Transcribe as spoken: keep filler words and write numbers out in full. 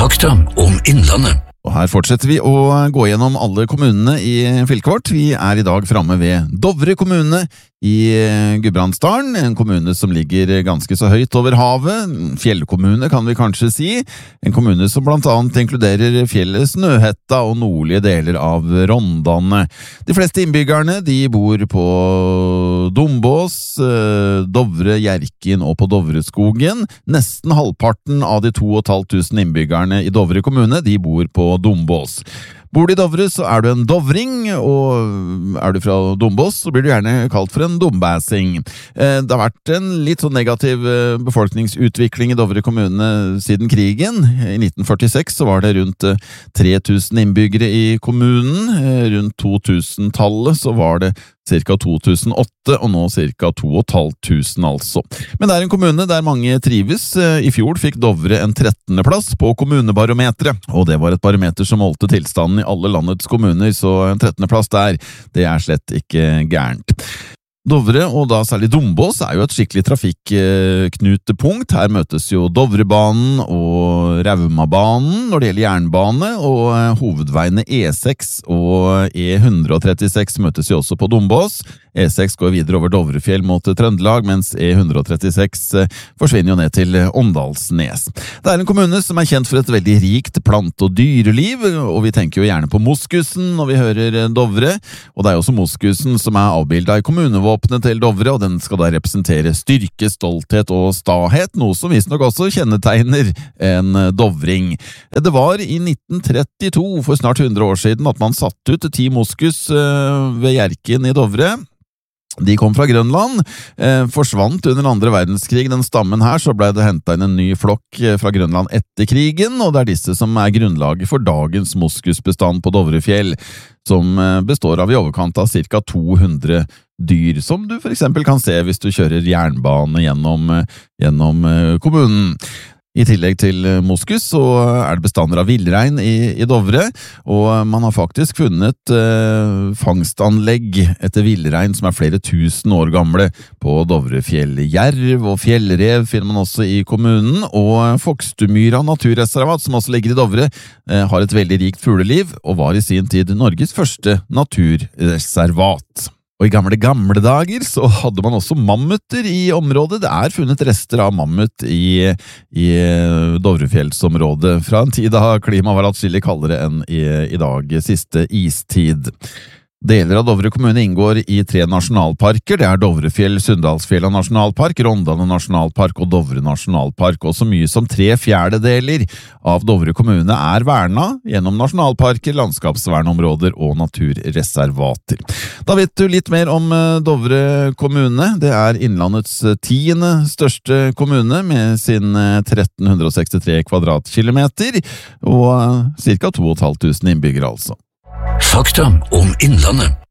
Fakta om Innlandet. Og her fortsetter vi å gå gjennom alle kommunene i fylket vårt. Vi er i dag framme ved Dovre kommune i Gudbrandsdalen, en kommune som ligger ganske så høyt over havet. En fjellkommune kan vi kanskje si. En kommune som blant annet inkluderer fjellet Snøhetta og nordlige deler av Rondane. De fleste innbyggerne de bor på Dombås, Dovre, Hjerkinn og på Dovreskogen. Nesten halvparten av de to og et halvt tusen innbyggerne i Dovre kommune de bor på Dombås. Bor du i Dovre, så er du en dovring, og er du fra Dombås, så blir du gjerne kalt for en dombæsing. Det har vært en litt sånn negativ befolkningsutvikling i Dovre kommune siden krigen. I nitten førtiseks så var det rundt tre tusen innbyggere i kommunen. Rundt to tusen-tallet så var det cirka to tusen åtte, og nå cirka to og et halvt tusen altså. Men det er en kommune der mange trives. I fjor fikk Dovre en trettende plass på kommunebarometeret, og det var et barometer som målte tilstanden i alle landets kommuner, så en trettende plass der, det er slett ikke gærent. Dovre, og da særlig Dombås, er jo et skikkelig trafikknutepunkt. Her møtes jo Dovrebanen og Raumabanen når det gjelder jernbane, og hovedveiene E seks og E ett trettiseks møtes jo også på Dombås. E seks går videre over Dovrefjell mot Trøndelag, mens E ett trettiseks forsvinner jo ned til Åndalsnes. Det er en kommune som er kjent for et veldig rikt plant- og dyreliv, og vi tenker jo gjerne på moskusen når vi hører Dovre, og det er jo også moskusen som er avbildet i kommunevåpenet til Dovre, og den skal da representere styrke, stolthet og stahet, noe som visstnok også kjennetegner en dovring. Det var i nitten trettito, for snart hundre år siden, at man satte ut ti moskus ved Hjerkinn i Dovre. De kom fra Grønland, eh, forsvant under andre verdenskrig. Den stammen her, så ble det hentet inn en ny flokk fra Grønland etter krigen, og det er disse som er grunnlaget for dagens moskusbestand på Dovrefjell, som består av i overkant av cirka to hundre dyr, som du for eksempel kan se hvis du kjører jernbane gjennom, gjennom kommunen. I tillegg til moskus så er det bestander av villrein i, i Dovre, og man har faktisk funnet eh, fangstanlegg etter villrein som er flere tusen år gamle på Dovrefjell. Jerv og fjellrev finner man også i kommunen, og Fokstumyra naturreservat, som også ligger i Dovre, eh, har et veldig rikt fugleliv, og var i sin tid Norges første naturreservat. Og i gamle, gamle dager så hadde man også mammuter i området. Det er funnet rester av mammut i, i Dovrefjellsområdet fra en tid da klimaet var atskillig kaldere enn i, i dag, siste istid. Deler av Dovre kommune inngår i tre nasjonalparker. Det er Dovrefjell, Sunndalsfjella nasjonalpark, Rondane nasjonalpark og Dovre nasjonalpark. Og så mye som tre fjerdedeler av Dovre kommune er verna gjennom nasjonalparker, landskapsvernområder og naturreservater. Da vet du litt mer om Dovre kommune. Det er Innlandets tiende største kommune med sin tretten sekstitre kvadratkilometer og cirka to og et halvt tusen innbyggere altså. Fakta om Innlandet.